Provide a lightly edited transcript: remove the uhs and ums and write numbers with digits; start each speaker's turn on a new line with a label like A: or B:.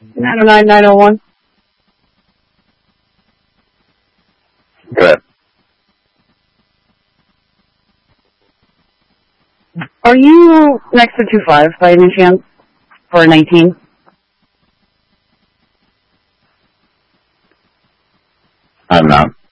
A: 909-901.
B: Good.
A: Are you next to 25 by any chance? For 19?
B: I'm not.